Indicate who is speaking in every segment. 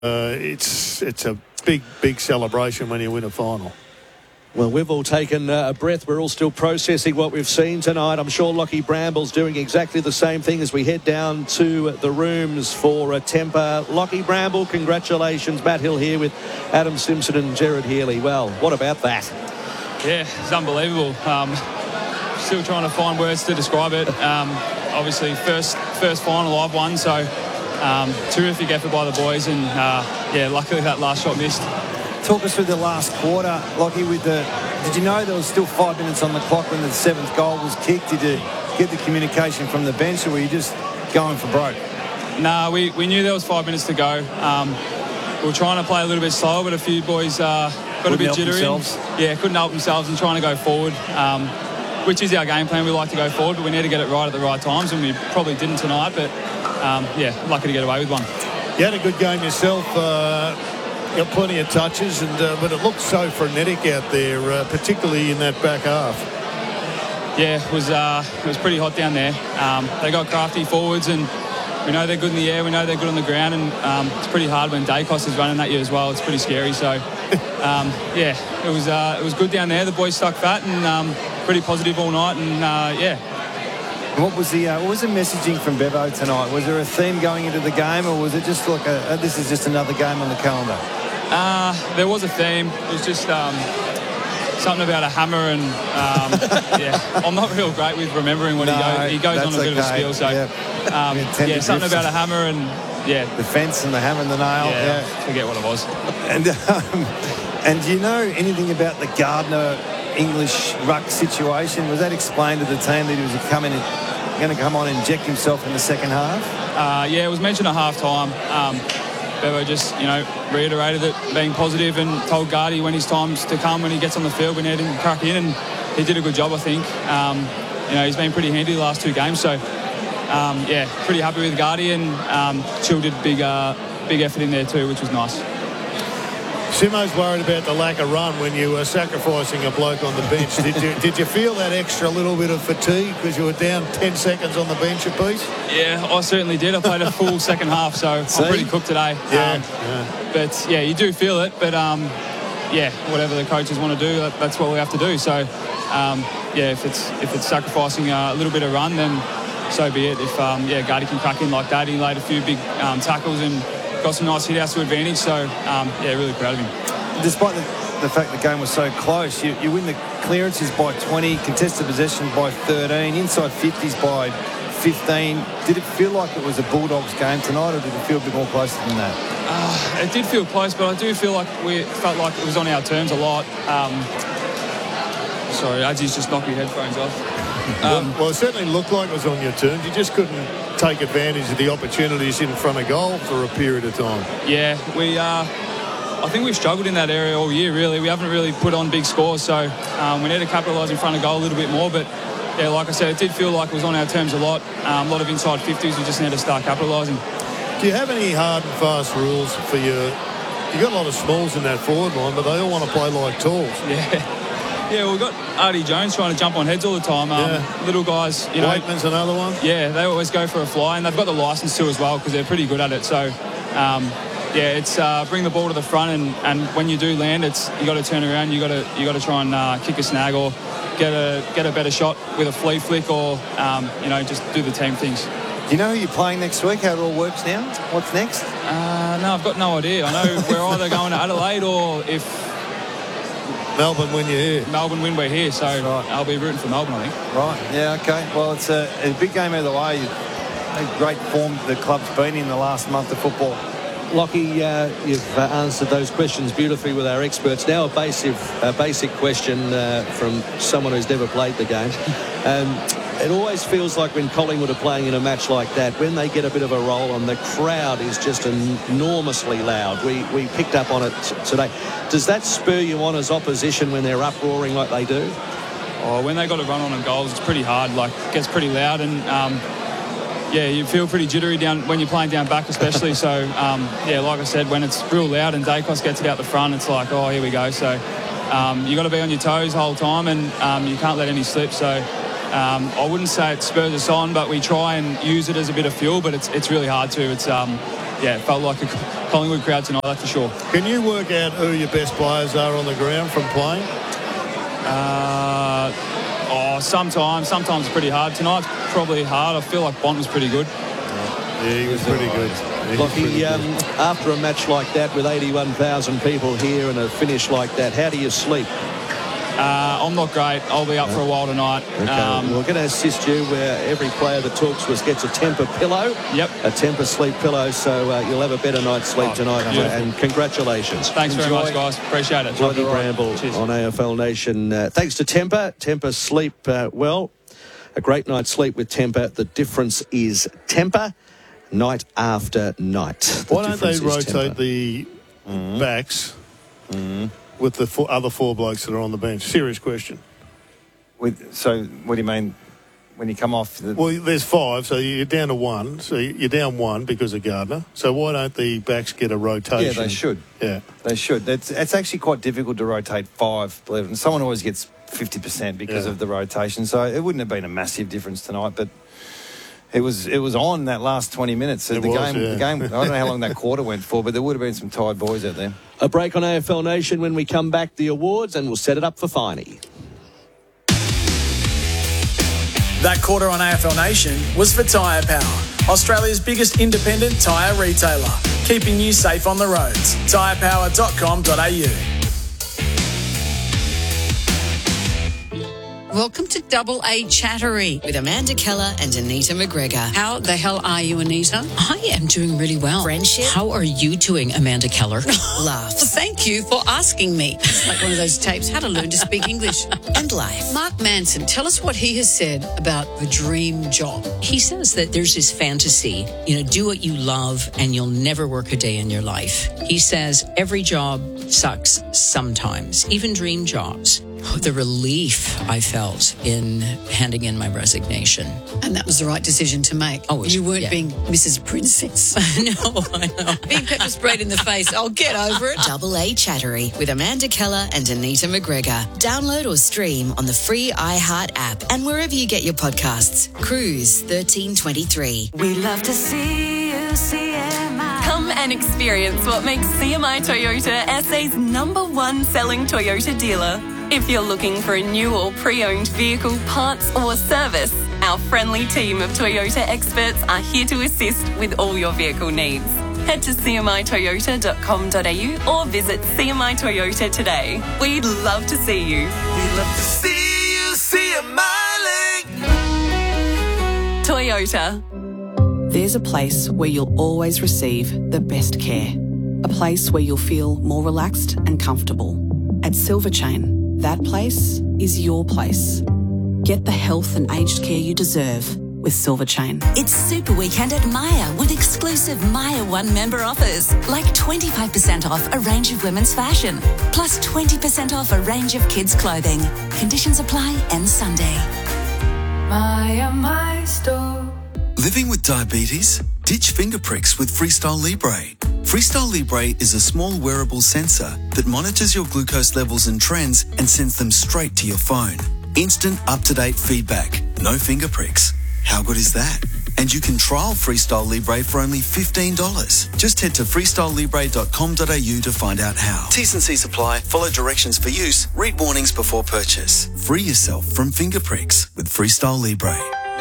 Speaker 1: it's a big celebration when you win a final.
Speaker 2: Well, we've all taken a breath. We're all still processing what we've seen tonight. I'm sure Lockie Bramble's doing exactly the same thing as we head down to the rooms for Temper. Lockie Bramble, congratulations. Matt Hill here with Adam Simpson and Gerard Healy. Well, what about that?
Speaker 3: Yeah, it's unbelievable. Still trying to find words to describe it. Obviously, first final I've won, so terrific effort by the boys, and luckily that last shot missed.
Speaker 4: Talk us through the last quarter, Lockie. Did you know there was still 5 minutes on the clock when the 7th goal was kicked? Did you get the communication from the bench, or were you just going for broke?
Speaker 3: No, we knew there was 5 minutes to go. We were trying to play a little bit slower, but a few boys got a bit jittery. Couldn't help themselves and trying to go forward, which is our game plan. We like to go forward, but we need to get it right at the right times, and we probably didn't tonight, but lucky to get away with one.
Speaker 1: You had a good game yourself. Got plenty of touches, but it looked so frenetic out there, particularly in that back half.
Speaker 3: Yeah, it was pretty hot down there. They got crafty forwards, and we know they're good in the air. We know they're good on the ground, and it's pretty hard when Dacos is running at you as well. It's pretty scary. So, it was good down there. The boys stuck fat and pretty positive all night, and
Speaker 4: What was the messaging from Bevo tonight? Was there a theme going into the game, or was it just like this is just another game on the calendar?
Speaker 3: There was a theme. It was just something about a hammer, and I'm not real great with remembering when he goes on a bit of a spiel. So something about a hammer and
Speaker 4: the fence and the hammer and the nail.
Speaker 3: Forget what it was.
Speaker 4: And do you know anything about the Gardner English ruck situation? Was that explained to the team that he was going to come on and inject himself in the second half?
Speaker 3: It was mentioned at half time. Bevo just reiterated it, being positive, and told Gardy when his time's to come, when he gets on the field, we need him to crack in, and he did a good job, I think. He's been pretty handy the last 2 games, so pretty happy with Gardy, and Chill did big effort in there too, which was nice.
Speaker 1: Simo's worried about the lack of run when you were sacrificing a bloke on the bench. Did you feel that extra little bit of fatigue because you were down 10 seconds on the bench apiece?
Speaker 3: Yeah, I certainly did. I played a full second half, so I'm pretty cooked today. But you do feel it. But whatever the coaches want to do, that's what we have to do. So if it's sacrificing a little bit of run, then so be it. If Gardy can crack in like that, he laid a few big tackles and got some nice hit-outs to advantage, so really proud of him.
Speaker 4: Despite the fact the game was so close, you win the clearances by 20, contested possession by 13, inside 50s by 15. Did it feel like it was a Bulldogs game tonight, or did it feel a bit more closer than that?
Speaker 3: It did feel close, but I do feel like we felt like it was on our terms a lot. Sorry, Adzy's just knocked your headphones off.
Speaker 1: Well, it certainly looked like it was on your terms. You just couldn't take advantage of the opportunities in front of goal for a period of time.
Speaker 3: Yeah, I think we've struggled in that area all year, really. We haven't really put on big scores, so we need to capitalise in front of goal a little bit more. But, like I said, it did feel like it was on our terms a lot of inside 50s. We just need to start capitalising.
Speaker 1: Do you have any hard and fast rules for your... You've got a lot of smalls in that forward line, but they all want to play like talls.
Speaker 3: Yeah, we've got Artie Jones trying to jump on heads all the time. Little guys,
Speaker 1: Waitman's another one.
Speaker 3: Yeah, they always go for a fly, and they've got the licence too as well because they're pretty good at it. So, it's bring the ball to the front, and when you do land, you got to turn around. You got to try and kick a snag or get a better shot with a flea flick, or just do the team things.
Speaker 4: Do you know who you're playing next week? How it all works now? What's next?
Speaker 3: No, I've got no idea. I know we're either going to Adelaide, or if
Speaker 1: Melbourne win, you're here.
Speaker 3: Melbourne win, we're here. So I'll be rooting for Melbourne, I think.
Speaker 4: Right, yeah, okay. Well, it's a big game either way. A great form the club's been in the last month of football.
Speaker 2: Lockie, you've answered those questions beautifully with our experts. Now a basic question from someone who's never played the game. It always feels like when Collingwood are playing in a match like that, when they get a bit of a roll on, the crowd is just enormously loud. We picked up on it today. Does that spur you on as opposition when they're uproaring like they do?
Speaker 3: When they got a run on and goals, it's pretty hard. Like, it gets pretty loud, and you feel pretty jittery down when you're playing down back, especially. So like I said, when it's real loud and Dacos gets it out the front, it's like, oh, here we go. So you got to be on your toes the whole time, and you can't let any slip. So I wouldn't say it spurs us on, but we try and use it as a bit of fuel, but it's really hard to. It felt like a Collingwood crowd tonight, that's for sure.
Speaker 1: Can you work out who your best players are on the ground from playing?
Speaker 3: Sometimes it's pretty hard. Tonight's probably hard. I feel like Bont was pretty good.
Speaker 1: Yeah, he was pretty good.
Speaker 2: Lockie, after a match like that with 81,000 people here and a finish like that, how do you sleep?
Speaker 3: I'm not great. I'll be up for a while tonight.
Speaker 2: Okay. We're going to assist you where every player that talks to us gets a Tempur pillow.
Speaker 3: Yep.
Speaker 2: A Tempur sleep pillow, so you'll have a better night's sleep tonight. And congratulations.
Speaker 3: Thanks very much, guys. Appreciate it.
Speaker 2: Lockie Bramble on AFL Nation. Thanks to Tempur. Tempur sleep well. A great night's sleep with Tempur. The difference is Tempur night after night.
Speaker 1: Why don't they rotate the backs with the other four blokes that are on the bench? Serious question.
Speaker 4: So what do you mean when you come off?
Speaker 1: Well, there's five, so you're down to one. So you're down one because of Gardner. So why don't the backs get a rotation?
Speaker 4: Yeah, they should.
Speaker 1: Yeah.
Speaker 4: They should. It's actually quite difficult to rotate five, believe it. And someone always gets 50% because of the rotation. So it wouldn't have been a massive difference tonight, but it was on that last 20 minutes. So the game, I don't know how long that quarter went for, but there would have been some tired boys out there.
Speaker 2: A break on AFL Nation. When we come back, the awards, and we'll set it up for Finey.
Speaker 5: That quarter on AFL Nation was for Tyre Power, Australia's biggest independent tyre retailer, keeping you safe on the roads. tyrepower.com.au.
Speaker 6: Welcome to Double A Chattery
Speaker 7: with Amanda Keller and Anita McGregor.
Speaker 6: How the hell are you, Anita? I am doing really well.
Speaker 7: Friendship.
Speaker 6: How are you doing, Amanda Keller?
Speaker 7: Laughs.
Speaker 6: Thank you for asking me. It's like one of those tapes, How to Learn to Speak English.
Speaker 7: And life.
Speaker 6: Mark Manson, tell us what he has said about the dream job. He says that there's this fantasy, do what you love and you'll never work a day in your life. He says every job sucks sometimes, even dream jobs. Oh, the relief I felt in handing in my resignation. And that was the right decision to make. Oh, you weren't being Mrs. Princess. No, I know. Being pepper sprayed in the face. I'll get over it.
Speaker 7: Double A Chattery with Amanda Keller and Anita McGregor. Download or stream on the free iHeart app and wherever you get your podcasts. Cruise 1323.
Speaker 8: We love to see you, CMI. Come and experience what makes CMI Toyota SA's #1 selling Toyota dealer. If you're looking for a new or pre-owned vehicle, parts or service, our friendly team of Toyota experts are here to assist with all your vehicle needs. Head to cmitoyota.com.au or visit CMI Toyota today. We'd love to see you. We'd love to see you, CMI. Toyota.
Speaker 9: There's a place where you'll always receive the best care. A place where you'll feel more relaxed and comfortable. At Silver Chain, that place is your place. Get the health and aged care you deserve with Silver Chain.
Speaker 10: It's Super Weekend at Myer with exclusive Myer One member offers, like 25% off a range of women's fashion, plus 20% off a range of kids' clothing. Conditions apply end Sunday.
Speaker 8: Myer, my store.
Speaker 11: Living with diabetes? Ditch finger pricks with Freestyle Libre. Freestyle Libre is a small wearable sensor that monitors your glucose levels and trends and sends them straight to your phone. Instant, up-to-date feedback. No finger pricks. How good is that? And you can trial Freestyle Libre for only $15. Just head to freestylelibre.com.au to find out how. T's and C's apply. Follow directions for use. Read warnings before purchase. Free yourself from finger pricks with Freestyle Libre.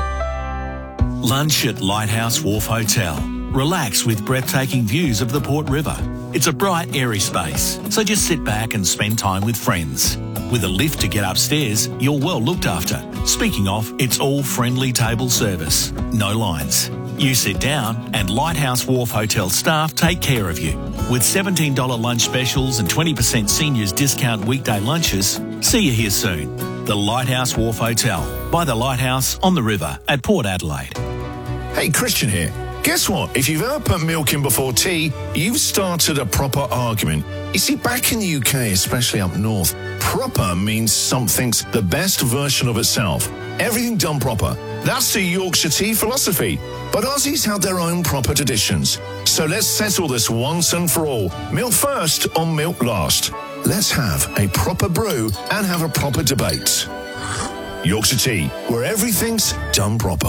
Speaker 12: Lunch at Lighthouse Wharf Hotel. Relax with breathtaking views of the Port River. It's a bright, airy space, so just sit back and spend time with friends. With a lift to get upstairs, you're well looked after. Speaking of, it's all friendly table service. No lines. You sit down and Lighthouse Wharf Hotel staff take care of you. With $17 lunch specials and 20% seniors discount weekday lunches, see you here soon. The Lighthouse Wharf Hotel, by the Lighthouse on the river at Port Adelaide.
Speaker 13: Hey, Christian here. Guess what? If you've ever put milk in before tea, you've started a proper argument. You see, back in the UK, especially up north, proper means something's the best version of itself. Everything done proper. That's the Yorkshire tea philosophy. But Aussies have their own proper traditions. So let's settle this once and for all. Milk first or milk last. Let's have a proper brew and have a proper debate. Yorkshire tea, where everything's done proper.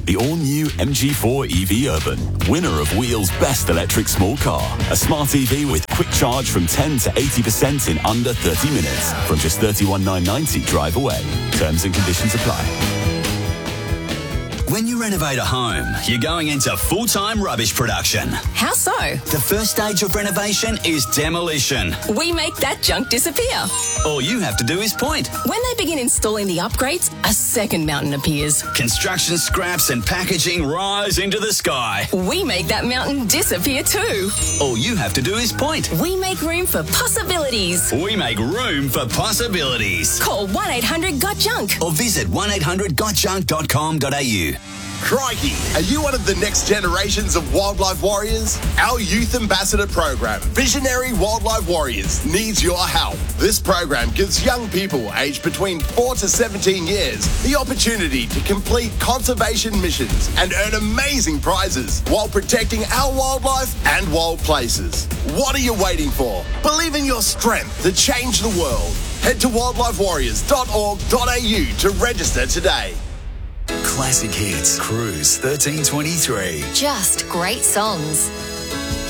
Speaker 14: the all-new MG4 EV Urban, winner of Wheel's Best Electric Small Car. A smart EV with quick charge from 10 to 80% in under 30 minutes. From just $31,990 drive away. Terms and conditions apply.
Speaker 15: When you renovate a home, you're going into full-time rubbish production.
Speaker 16: How so?
Speaker 15: The first stage of renovation is demolition.
Speaker 16: We make that junk disappear.
Speaker 15: All you have to do is point.
Speaker 16: When they begin installing the upgrades, a second mountain appears.
Speaker 15: Construction scraps and packaging rise into the sky.
Speaker 16: We make that mountain disappear too.
Speaker 15: All you have to do is point.
Speaker 16: We make room for possibilities.
Speaker 15: We make room for possibilities.
Speaker 16: Call 1-800-GOT-JUNK
Speaker 15: or visit 1-800-GOTJUNK.com.au.
Speaker 17: Crikey, are you one of the next generations of wildlife warriors? Our Youth Ambassador program, Visionary Wildlife Warriors, needs your help. This program gives young people aged between 4 to 17 years the opportunity to complete conservation missions and earn amazing prizes while protecting our wildlife and wild places. What are you waiting for? Believe in your strength to change the world. Head to wildlifewarriors.org.au to register today.
Speaker 11: Classic hits. Cruise 1323.
Speaker 18: Just great songs.